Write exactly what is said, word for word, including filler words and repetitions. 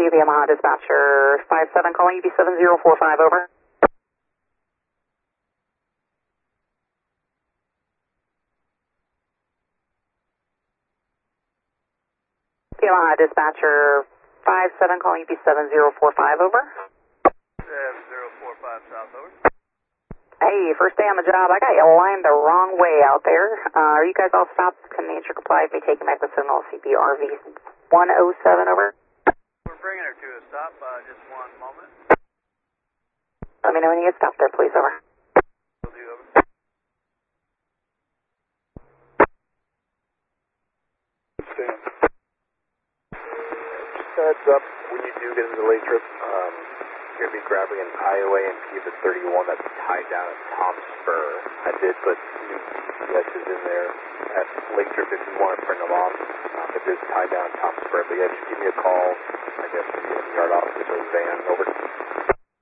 C V Yamaha dispatcher five seven calling U B seven zero four five, over. Yamaha dispatcher five seven calling U B seven zero four five, over. seven zero four five South, over. Hey, first day on the job, I got you lined the wrong way out there. Uh, are you guys all stopped? Can the answer comply with me taking back the signal C P R V one oh seven, over? We're bringing her to a stop, uh, just one moment. Let me know when you get stopped there, please, over. Will do, over. Stand. Just heads up, when you do get into the late trip, um, you're going to be grabbing an I O A and P of the thirty-one that's tied down at Tom Spur. I did put new G P S's in there at late trip if you want to print them off. Um, it is tied down at Tom Spur, but yeah, just give me a call, I guess,